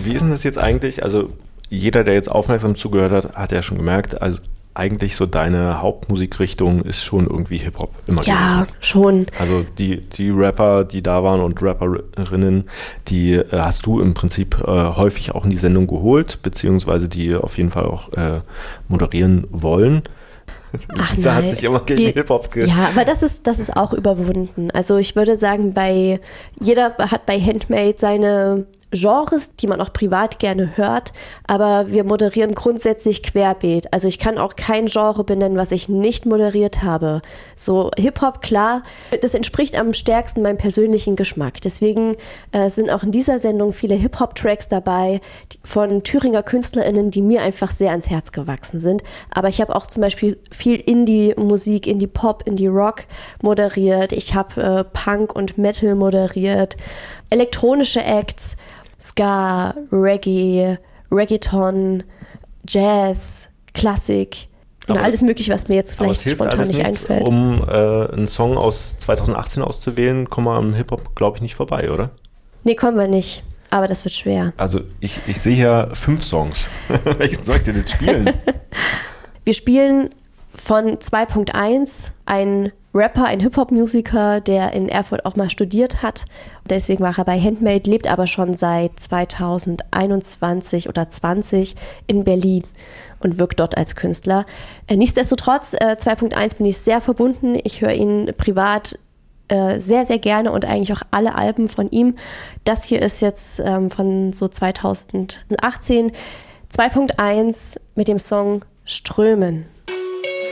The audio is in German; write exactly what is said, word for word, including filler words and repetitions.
wie ist denn das jetzt eigentlich? Also jeder, der jetzt aufmerksam zugehört hat, hat ja schon gemerkt, also eigentlich so deine Hauptmusikrichtung ist schon irgendwie Hip-Hop immer gewesen. Ja, schon. Also die, die Rapper, die da waren und Rapperinnen, die äh, hast du im Prinzip äh, häufig auch in die Sendung geholt, beziehungsweise die auf jeden Fall auch äh, moderieren wollen. Ach Lisa nein. hat sich immer gegen Die, Hip-Hop ge... Ja, aber das ist, das ist auch überwunden. Also ich würde sagen, bei jeder hat bei Handmade seine Genres, die man auch privat gerne hört, aber wir moderieren grundsätzlich querbeet. Also ich kann auch kein Genre benennen, was ich nicht moderiert habe. So Hip-Hop, klar, das entspricht am stärksten meinem persönlichen Geschmack. Deswegen äh, sind auch in dieser Sendung viele Hip-Hop-Tracks dabei von Thüringer KünstlerInnen, die mir einfach sehr ans Herz gewachsen sind. Aber ich habe auch zum Beispiel viel Indie-Musik, Indie-Pop, Indie-Rock moderiert. Ich habe äh, Punk und Metal moderiert, elektronische Acts, Ska, Reggae, Reggaeton, Jazz, Klassik und aber, alles Mögliche, was mir jetzt vielleicht spontan nicht nichts, einfällt. Um äh, einen Song aus zweitausendachtzehn auszuwählen, kommen wir am Hip-Hop, glaube ich, nicht vorbei, oder? Nee, kommen wir nicht. Aber das wird schwer. Also ich, ich sehe hier fünf Songs. Welchen soll ich denn jetzt spielen? Wir spielen von zwei Punkt eins ein Rapper, ein Hip-Hop-Musiker, der in Erfurt auch mal studiert hat. Deswegen war er bei Handmade, lebt aber schon seit zweitausendeinundzwanzig oder zwanzig in Berlin und wirkt dort als Künstler. Nichtsdestotrotz, zwei Punkt eins bin ich sehr verbunden. Ich höre ihn privat sehr, sehr gerne und eigentlich auch alle Alben von ihm. Das hier ist jetzt von so zweitausendachtzehn. zwei Punkt eins mit dem Song Strömen.